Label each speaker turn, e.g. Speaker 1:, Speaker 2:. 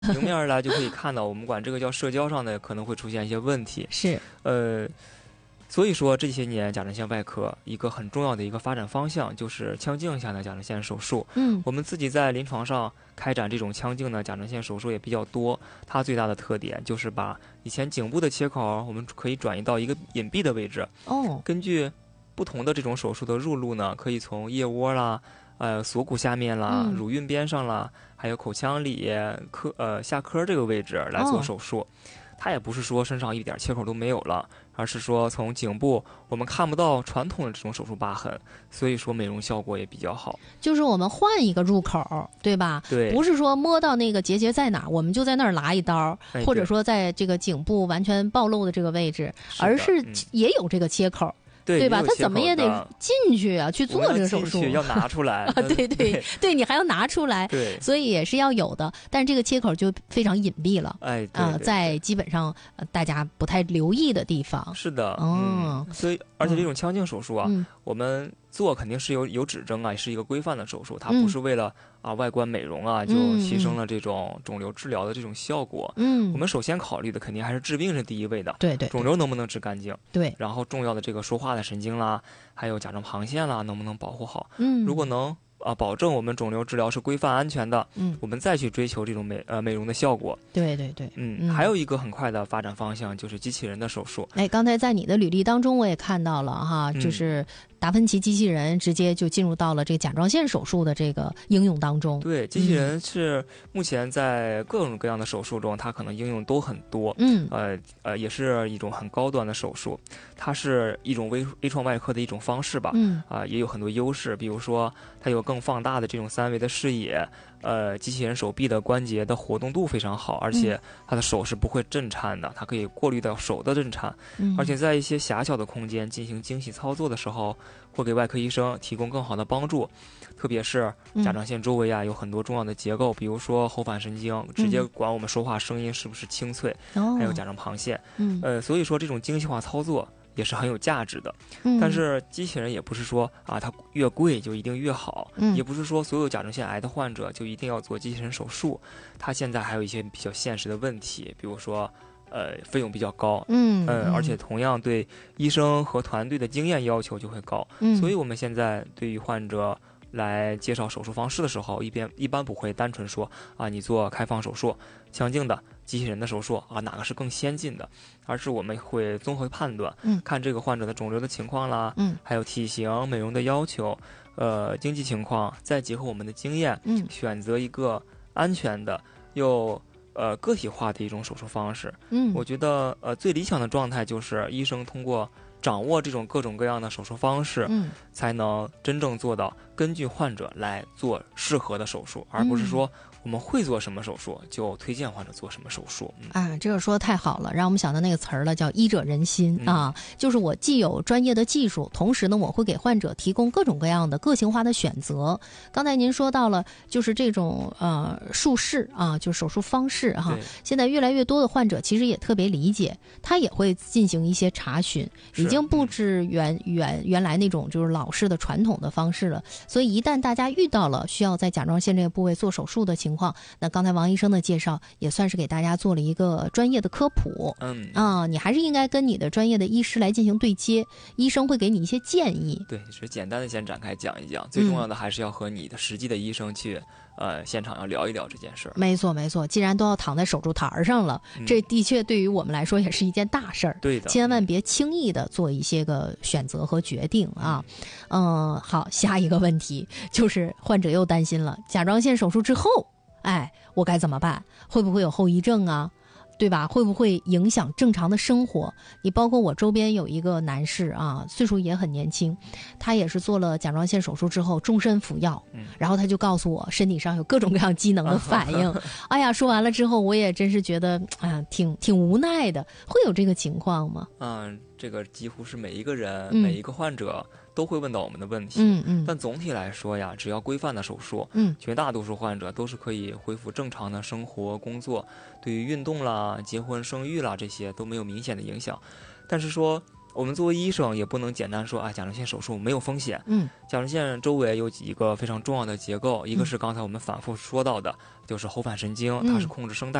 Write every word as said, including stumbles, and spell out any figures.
Speaker 1: 迎面而来就可以看到，我们管这个叫社交上的可能会出现一些问题。
Speaker 2: 是，
Speaker 1: 呃，所以说这些年甲状腺外科一个很重要的一个发展方向就是腔镜下的甲状腺手术。
Speaker 2: 嗯，
Speaker 1: 我们自己在临床上开展这种腔镜的甲状腺手术也比较多，它最大的特点就是把以前颈部的切口，我们可以转移到一个隐蔽的位置。
Speaker 2: 哦，
Speaker 1: 根据不同的这种手术的入路呢，可以从腋窝啦、呃锁骨下面啦、
Speaker 2: 嗯
Speaker 1: 乳晕边上啦，还有口腔里颏呃下颏这个位置来做手术。它也不是说身上一点切口都没有了，而是说从颈部我们看不到传统的这种手术疤痕，所以说美容效果也比较好。
Speaker 2: 就是我们换一个入口，对吧？
Speaker 1: 对，
Speaker 2: 不是说摸到那个结节在哪儿，我们就在那儿拉一刀，
Speaker 1: 哎
Speaker 2: 或者说在这个颈部完全暴露的这个位置，
Speaker 1: 是的
Speaker 2: 而是
Speaker 1: 嗯
Speaker 2: 也有这个切口。
Speaker 1: 对
Speaker 2: 吧？他
Speaker 1: 也有切口
Speaker 2: 怎么也得
Speaker 1: 的
Speaker 2: 进去啊，去做
Speaker 1: 我们要
Speaker 2: 这个手术，
Speaker 1: 进去要拿出来。
Speaker 2: 啊，对对对，你还要拿出来，
Speaker 1: 对，
Speaker 2: 所以也是要有的。但是这个切口就非常隐蔽了，
Speaker 1: 哎，对
Speaker 2: 啊、
Speaker 1: 对对
Speaker 2: 在基本上、呃、大家不太留意的地方。
Speaker 1: 是的，
Speaker 2: 哦
Speaker 1: 嗯，所以而且这种腔镜手术啊，
Speaker 2: 嗯
Speaker 1: 我们做肯定是有有指征啊，是一个规范的手术，它
Speaker 2: 嗯
Speaker 1: 不是为了啊外观美容啊就
Speaker 2: 嗯
Speaker 1: 牺牲了这种肿瘤治疗的这种效果。
Speaker 2: 嗯，
Speaker 1: 我们首先考虑的肯定还是治病是第一位的，
Speaker 2: 对对
Speaker 1: 肿瘤能不能治干净，
Speaker 2: 对，
Speaker 1: 然后重要的这个说话的神经啦，还有甲状旁腺啦，能不能保护好？
Speaker 2: 嗯，
Speaker 1: 如果能啊保证我们肿瘤治疗是规范安全的，
Speaker 2: 嗯，
Speaker 1: 我们再去追求这种美呃美容的效果。
Speaker 2: 对对对，
Speaker 1: 嗯，
Speaker 2: 嗯
Speaker 1: 还有一个很快的发展方向就是机器人的手术。
Speaker 2: 哎，刚才在你的履历当中我也看到了哈，
Speaker 1: 嗯
Speaker 2: 就是达芬奇机器人直接就进入到了这个甲状腺手术的这个应用当中。
Speaker 1: 对，机器人是目前在各种各样的手术中，它可能应用都很多。
Speaker 2: 嗯
Speaker 1: 呃呃，也是一种很高端的手术，它是一种微微创外科的一种方式吧。
Speaker 2: 嗯
Speaker 1: 啊、也有很多优势，比如说它有更放大的这种三维的视野，呃，机器人手臂的关节的活动度非常好，而且它的手是不会震颤的，它可以过滤掉手的震颤，
Speaker 2: 嗯，
Speaker 1: 而且在一些狭小的空间进行精细操作的时候，会给外科医生提供更好的帮助。特别是甲状腺周围啊，有很多重要的结构，比如说后反神经，直接管我们说话声音是不是清脆，
Speaker 2: 哦，
Speaker 1: 还有甲状旁腺。
Speaker 2: 嗯
Speaker 1: 呃，所以说这种精细化操作也是很有价值的。
Speaker 2: 嗯，
Speaker 1: 但是机器人也不是说啊，它越贵就一定越好，
Speaker 2: 嗯
Speaker 1: 也不是说所有甲状腺癌的患者就一定要做机器人手术。它现在还有一些比较现实的问题，比如说，呃，费用比较高，
Speaker 2: 嗯
Speaker 1: 嗯，而且同样对医生和团队的经验要求就会高，
Speaker 2: 嗯，
Speaker 1: 所以我们现在对于患者来介绍手术方式的时候，一边一般不会单纯说啊，你做开放手术、腔镜的、机器人的手术啊，哪个是更先进的，而是我们会综合判断，
Speaker 2: 嗯
Speaker 1: 看这个患者的肿瘤的情况啦，
Speaker 2: 嗯
Speaker 1: 还有体型、美容的要求，呃，经济情况，再结合我们的经验，
Speaker 2: 嗯
Speaker 1: 选择一个安全的又呃个体化的一种手术方式。
Speaker 2: 嗯，
Speaker 1: 我觉得呃最理想的状态就是医生通过掌握这种各种各样的手术方式，
Speaker 2: 嗯
Speaker 1: 才能真正做到根据患者来做适合的手术，而不是说我们会做什么手术就推荐患者做什么手术。嗯
Speaker 2: 啊，这个说的太好了，让我们想到那个词儿了，叫医者仁心、
Speaker 1: 嗯
Speaker 2: 啊。就是我既有专业的技术，同时呢，我会给患者提供各种各样的个性化的选择。刚才您说到了，就是这种呃术式啊，就是手术方式哈、
Speaker 1: 对
Speaker 2: 现在越来越多的患者其实也特别理解，他也会进行一些查询，
Speaker 1: 是
Speaker 2: 已经不止原原原来那种就是老式的传统的方式了。所以一旦大家遇到了需要在甲状腺这个部位做手术的情况，那刚才王医生的介绍也算是给大家做了一个专业的科普。
Speaker 1: 嗯
Speaker 2: 啊，你还是应该跟你的专业的医师来进行对接，医生会给你一些建议。
Speaker 1: 对，是简单的先展开讲一讲，最重要的还是要和你的实际的医生去、呃现场要聊一聊这件事儿。
Speaker 2: 没错没错，既然都要躺在手术台上了，
Speaker 1: 嗯
Speaker 2: 这的确对于我们来说也是一件大事儿。
Speaker 1: 对的，
Speaker 2: 千万别轻易的做一些个选择和决定啊。嗯，好，下一个问题就是患者又担心了，甲状腺手术之后，哎，我该怎么办？会不会有后遗症啊？对吧？会不会影响正常的生活？你包括我周边有一个男士啊，岁数也很年轻，他也是做了甲状腺手术之后终身服药，
Speaker 1: 嗯
Speaker 2: 然后他就告诉我身体上有各种各样机能的反应。哎呀，说完了之后，我也真是觉得啊，挺挺无奈的。会有这个情况吗？
Speaker 1: 嗯，这个几乎是每一个人、
Speaker 2: 嗯
Speaker 1: 每一个患者都会问到我们的问题。
Speaker 2: 嗯嗯
Speaker 1: 但总体来说呀，只要规范的手术，
Speaker 2: 嗯
Speaker 1: 绝大多数患者都是可以恢复正常的生活、工作，对于运动啦、结婚、生育啦这些都没有明显的影响。但是说， 我们作为医生也不能简单说啊，甲状腺手术没有风险。
Speaker 2: 嗯，
Speaker 1: 甲状腺周围有几个非常重要的结构，一个是刚才我们反复说到的，就是喉返神经，它是控制声带